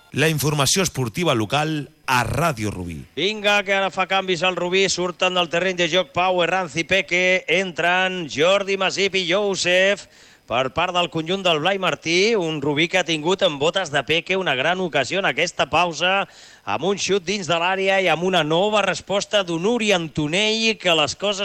La informació esportiva local a Ràdio Rubí. Vinga, que ara fa canvis al Rubí, surten del terreny de joc Pau, Herranz i Peque, entren Jordi Masip i Josef per part del conjunt del Blai Martí, un Rubí que ha tingut en botes de Peque una gran ocasió en aquesta pausa, amb un xut dins de l'àrea i amb una nova resposta d'Onuri Antonell, que les coses